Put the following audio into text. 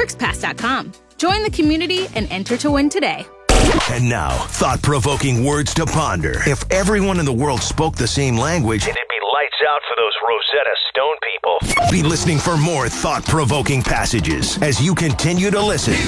FixPass.com. Join the community and enter to win today. And now, thought-provoking words to ponder. If everyone in the world spoke the same language, it'd be lights out for those Rosetta Stone people. Be listening for more thought-provoking passages as you continue to listen